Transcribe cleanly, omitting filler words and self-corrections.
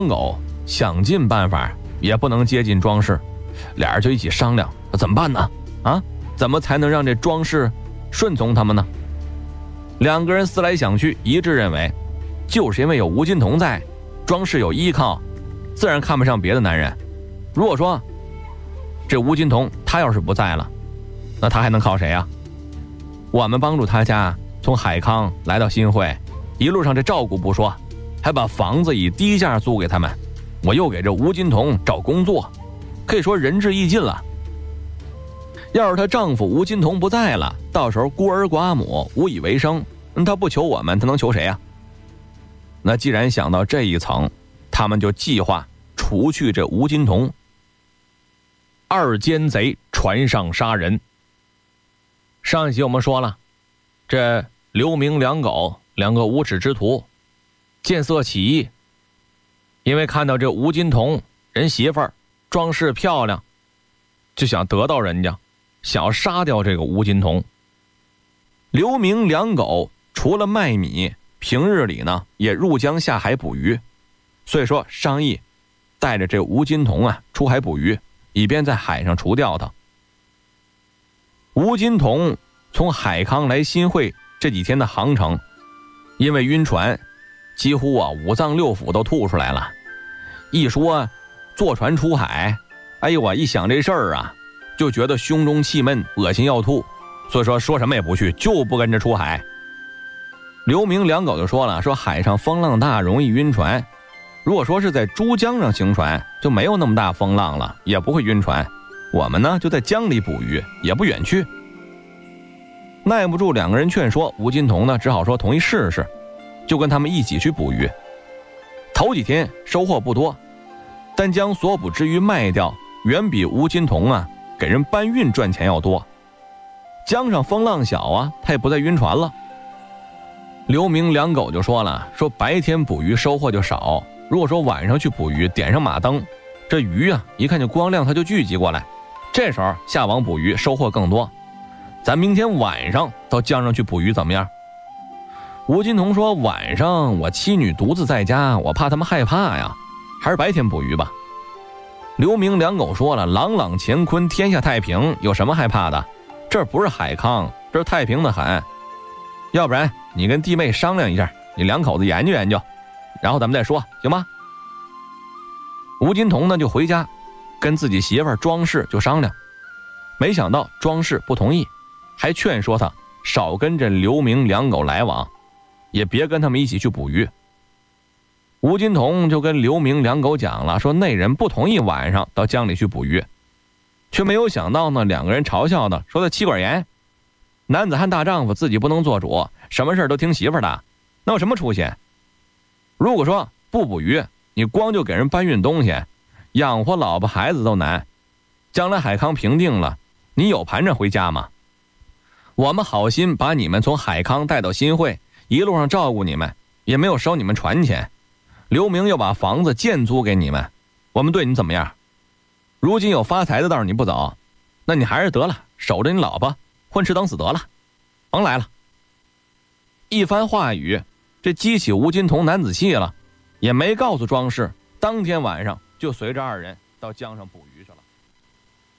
狗想尽办法也不能接近庄氏，俩人就一起商量怎么办呢？怎么才能让这庄氏顺从他们呢？两个人思来想去，一致认为就是因为有吴金童在，庄氏有依靠，自然看不上别的男人。如果说这吴金童他要是不在了，那他还能靠谁啊？我们帮助他家从海康来到新会，一路上这照顾不说，还把房子以低价租给他们，我又给这吴金童找工作，可以说仁至义尽了。要是她丈夫吴金童不在了，到时候孤儿寡母无以为生，他不求我们，他能求谁啊？那既然想到这一层，他们就计划除去这吴金童。二奸贼船上杀人。上一集我们说了，这刘明两狗两个无耻之徒见色起意，因为看到这吴金童人媳妇儿装饰漂亮，就想得到人家，想要杀掉这个吴金童。刘明两狗除了卖米，平日里呢也入江下海捕鱼，所以说商议带着这吴金童出海捕鱼，以便在海上除掉他。吴金童从海康来新会这几天的航程，因为晕船，几乎五脏六腑都吐出来了。一说坐船出海，哎呦，我一想这事儿就觉得胸中气闷，恶心要吐，所以说什么也不去，就不跟着出海。刘明两狗就说了，说海上风浪大，容易晕船。如果说是在珠江上行船，就没有那么大风浪了，也不会晕船。我们呢就在江里捕鱼，也不远去。耐不住两个人劝说，吴金童呢只好说同意试试，就跟他们一起去捕鱼。头几天收获不多，但将所捕之鱼卖掉，远比吴金童给人搬运赚钱要多。江上风浪小他也不再晕船了。刘明两狗就说了，说白天捕鱼收获就少，如果说晚上去捕鱼，点上马灯，这鱼一看见光亮，它就聚集过来，这时候下网捕鱼收获更多。咱明天晚上到江上去捕鱼怎么样？吴金童说，晚上我妻女独自在家，我怕他们害怕呀，还是白天捕鱼吧。刘明两狗说了，朗朗乾坤，天下太平，有什么害怕的？这不是海康，这是太平的很。要不然你跟弟妹商量一下，你两口子研究研究，然后咱们再说，行吗？吴金童呢就回家跟自己媳妇儿庄氏就商量，没想到庄氏不同意，还劝说他少跟这刘明两狗来往，也别跟他们一起去捕鱼。吴金童就跟刘明两狗讲了，说那人不同意晚上到江里去捕鱼，却没有想到呢，两个人嘲笑的说他妻管严，男子汉大丈夫自己不能做主，什么事都听媳妇的，那有什么出息？如果说不捕鱼，你光就给人搬运东西，养活老婆孩子都难，将来海康平定了，你有盘缠回家吗？我们好心把你们从海康带到新会，一路上照顾你们，也没有收你们船钱，刘明又把房子贱租给你们，我们对你怎么样？如今有发财的道儿你不走，那你还是得了，守着你老婆混吃等死得了，甭来了。一番话语，这激起吴金童男子气了，也没告诉庄氏，当天晚上就随着二人到江上捕鱼。